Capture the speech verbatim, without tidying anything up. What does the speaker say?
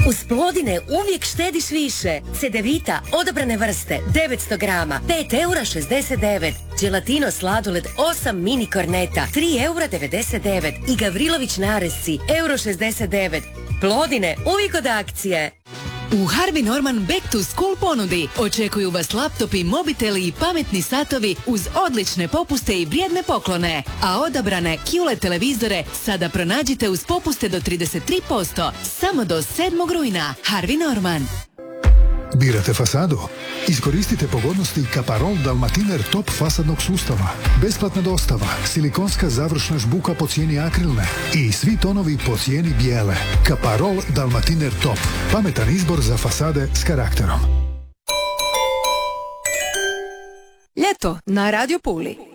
Uz Plodine uvijek štediš više. Cedevita odabrane vrste devetsto grama, pet eura šezdeset devet. Gelatino sladoled osam mini korneta, tri eura devedeset devet. I Gavrilović narezci, euro šezdeset devet. Plodine uvijek od akcije. U Harvey Norman Back to School ponudi očekuju vas laptopi, mobiteli i pametni satovi uz odlične popuste i vrijedne poklone. A odabrane Q L E D televizore sada pronađite uz popuste do trideset tri posto. Samo do sedmog rujna. Harvey Norman. Birate fasadu? Iskoristite pogodnosti Kaparol Dalmatiner Top fasadnog sustava. Besplatna dostava, silikonska završna žbuka po cijeni akrilne i svi tonovi po cijeni bijele. Kaparol Dalmatiner Top. Pametan izbor za fasade s karakterom. Ljeto na Radio Puli.